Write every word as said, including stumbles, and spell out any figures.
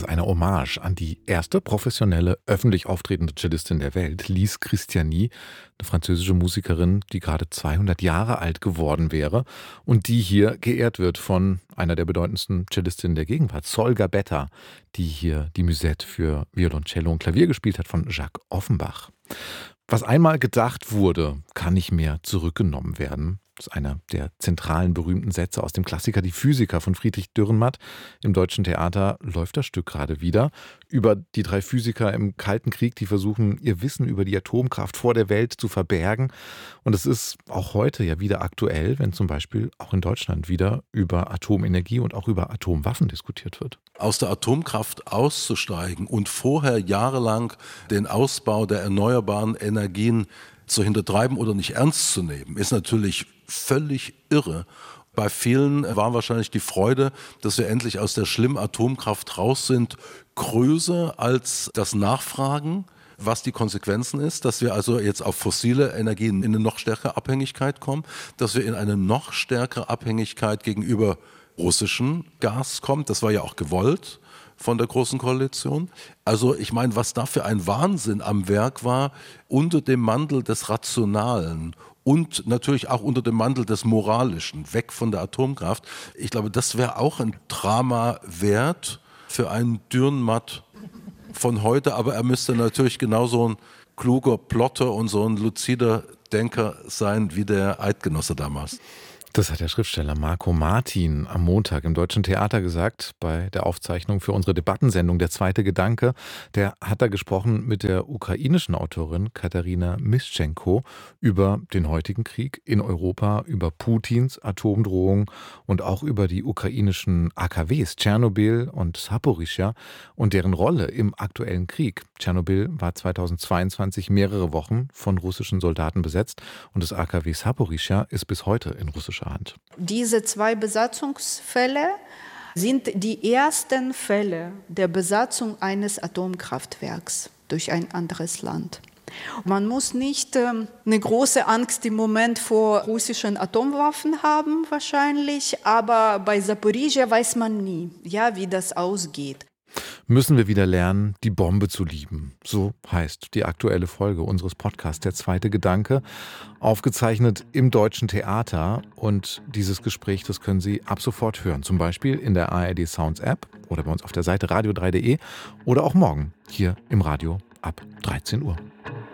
eine Hommage an die erste professionelle, öffentlich auftretende Cellistin der Welt, Lise Christiani, eine französische Musikerin, die gerade zweihundert Jahre alt geworden wäre und die hier geehrt wird von einer der bedeutendsten Cellistinnen der Gegenwart, Sol Gabetta, die hier die Musette für Violoncello und Klavier gespielt hat von Jacques Offenbach. Was einmal gedacht wurde, kann nicht mehr zurückgenommen werden. Das ist einer der zentralen berühmten Sätze aus dem Klassiker Die Physiker von Friedrich Dürrenmatt. Im Deutschen Theater läuft das Stück gerade wieder über die drei Physiker im Kalten Krieg, die versuchen, ihr Wissen über die Atomkraft vor der Welt zu verbergen. Und es ist auch heute ja wieder aktuell, wenn zum Beispiel auch in Deutschland wieder über Atomenergie und auch über Atomwaffen diskutiert wird. Aus der Atomkraft auszusteigen und vorher jahrelang den Ausbau der erneuerbaren Energien zu hintertreiben oder nicht ernst zu nehmen, ist natürlich völlig irre. Bei vielen war wahrscheinlich die Freude, dass wir endlich aus der schlimmen Atomkraft raus sind, größer als das Nachfragen, was die Konsequenzen ist, dass wir also jetzt auf fossile Energien in eine noch stärkere Abhängigkeit kommen, dass wir in eine noch stärkere Abhängigkeit gegenüber russischem Gas kommen. Das war ja auch gewollt von der Großen Koalition. Also ich meine, was da für ein Wahnsinn am Werk war, unter dem Mantel des Rationalen und natürlich auch unter dem Mantel des Moralischen, weg von der Atomkraft. Ich glaube, das wäre auch ein Drama wert für einen Dürrenmatt von heute, aber er müsste natürlich genauso ein kluger Plotter und so ein luzider Denker sein wie der Eidgenosse damals. Das hat der Schriftsteller Marco Martin am Montag im Deutschen Theater gesagt, bei der Aufzeichnung für unsere Debattensendung Der zweite Gedanke. Der hat da gesprochen mit der ukrainischen Autorin Katarina Mischenko über den heutigen Krieg in Europa, über Putins Atomdrohung und auch über die ukrainischen A K Ws Tschernobyl und Saporischschja und deren Rolle im aktuellen Krieg. Tschernobyl war zweitausendzweiundzwanzig mehrere Wochen von russischen Soldaten besetzt und das A K W Saporischschja ist bis heute in russischer Hand. Diese zwei Besatzungsfälle sind die ersten Fälle der Besatzung eines Atomkraftwerks durch ein anderes Land. Man muss nicht ähm, eine große Angst im Moment vor russischen Atomwaffen haben wahrscheinlich, aber bei Saporischschja weiß man nie, ja, wie das ausgeht. Müssen wir wieder lernen, die Bombe zu lieben. So heißt die aktuelle Folge unseres Podcasts Der zweite Gedanke, aufgezeichnet im Deutschen Theater. Und dieses Gespräch, das können Sie ab sofort hören, zum Beispiel in der A R D Sounds App oder bei uns auf der Seite radio drei punkt de oder auch morgen hier im Radio ab dreizehn Uhr.